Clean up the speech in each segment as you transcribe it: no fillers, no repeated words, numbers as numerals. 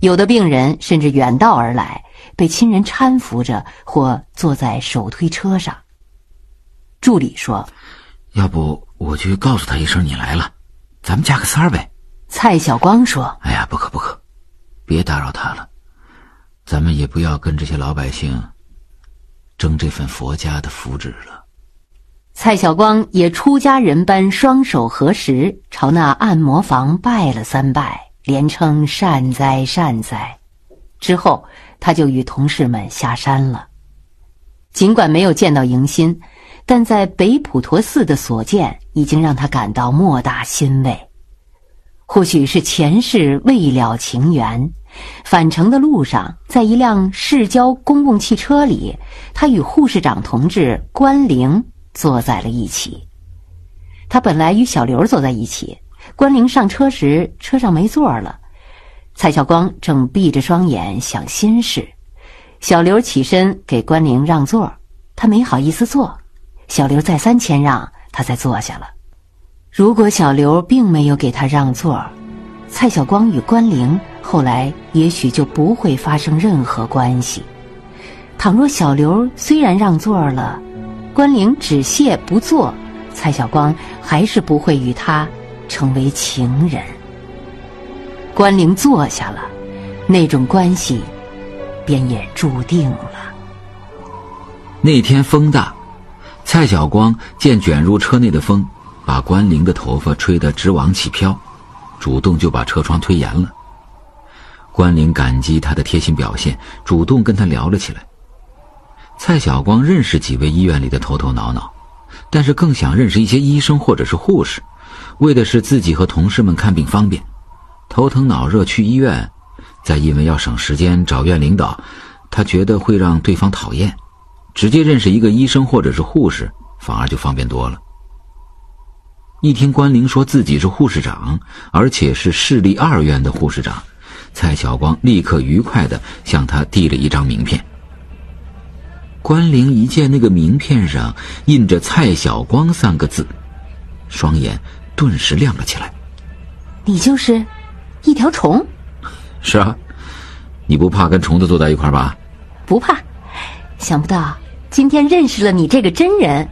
有的病人甚至远道而来，被亲人搀扶着或坐在手推车上。助理说： 要不我去告诉他一声你来了，咱们加个3呗。 蔡晓光说： 哎呀，不可，别打扰他了，咱们也不要跟这些老百姓争这份佛家的福祉了。 蔡晓光也出家人般双手合十，朝那按摩房拜了3拜，连称善哉善哉。之后他就与同事们下山了。尽管没有见到迎新，但在北普陀寺的所见已经让他感到莫大欣慰。或许是前世未了情缘，返程的路上，在一辆市郊公共汽车里，他与护士长同志关玲坐在了一起。他本来与小刘坐在一起，关玲上车时车上没座了，蔡晓光正闭着双眼想心事。小刘起身给关玲让座，他没好意思坐，小刘再三谦让，他才坐下了。如果小刘并没有给他让座，蔡晓光与关玲后来也许就不会发生任何关系。倘若小刘虽然让座了，关玲只谢不坐，蔡晓光还是不会与他成为情人。关玲坐下了，那种关系便也注定了。 那天风大，蔡晓光见卷入车内的风把关玲的头发吹得直往起飘，主动就把车窗推严了。关玲感激他的贴心表现，主动跟他聊了起来。蔡晓光认识几位医院里的头头脑脑，但是更想认识一些医生或者是护士，为的是自己和同事们看病方便。头疼脑热去医院，再因为要省时间找院领导，他觉得会让对方讨厌，直接认识一个医生或者是护士反而就方便多了。一听关玲说自己是护士长，而且是市立2院的护士长，蔡晓光立刻愉快地向他递了一张名片。关玲一见那个名片上印着蔡晓光3个字，双眼顿时亮了起来。 你就是一条虫？ 是啊，你不怕跟虫子坐在一块吧？ 不怕，想不到今天认识了你这个真人。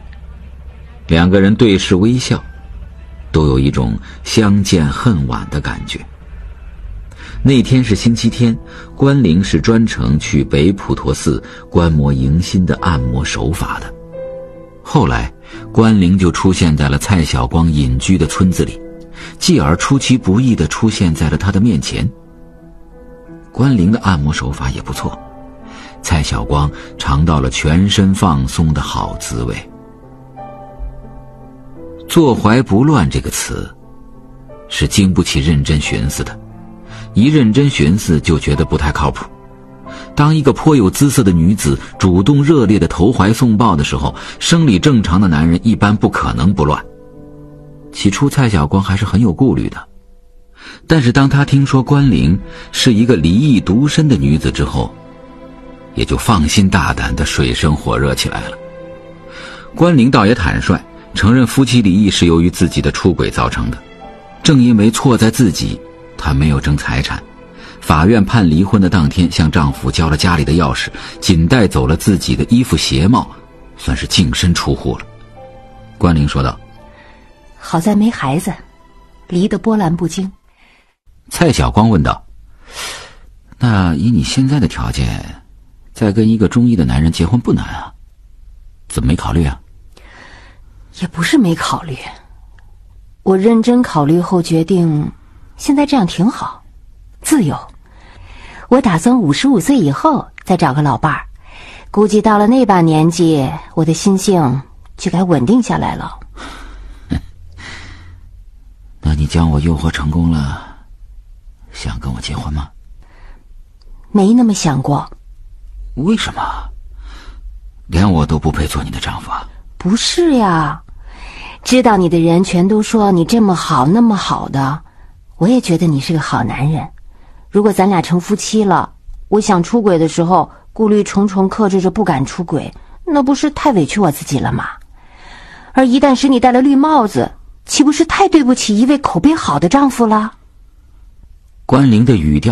2个人对视微笑，都有一种相见恨晚的感觉。那天是星期天，关玲是专程去北普陀寺观摩迎新的按摩手法的。后来关玲就出现在了蔡晓光隐居的村子里，继而出其不意地出现在了他的面前。关玲的按摩手法也不错，蔡晓光尝到了全身放松的好滋味。坐怀不乱这个词是经不起认真寻思的，一认真寻思就觉得不太靠谱。当一个颇有姿色的女子主动热烈的投怀送抱的时候，生理正常的男人一般不可能不乱。起初蔡晓光还是很有顾虑的，但是当他听说关玲是一个离异独身的女子之后，也就放心大胆的水深火热起来了。关玲倒也坦率，承认夫妻离异是由于自己的出轨造成的，正因为错在自己，她没有争财产。法院判离婚的当天，向丈夫交了家里的钥匙，仅带走了自己的衣服鞋帽，算是净身出户了。关玲说道： 好在没孩子，离得波澜不惊。 蔡晓光问道：那以你现在的条件，再跟一个中医的男人结婚不难啊，怎么没考虑啊？ 也不是没考虑，我认真考虑后决定，现在这样挺好，自由。我打算55岁以后再找个老伴儿，估计到了那把年纪，我的心性就该稳定下来了。 那你将我诱惑成功了，想跟我结婚吗？ 没那么想过。 为什么？连我都不配做你的丈夫啊？ 不是呀，知道你的人全都说你这么好那么好的，我也觉得你是个好男人。如果咱俩成夫妻了，我想出轨的时候顾虑重重，克制着不敢出轨，那不是太委屈我自己了吗？而一旦使你戴了绿帽子，岂不是太对不起一位口碑好的丈夫了？ 关玲的语调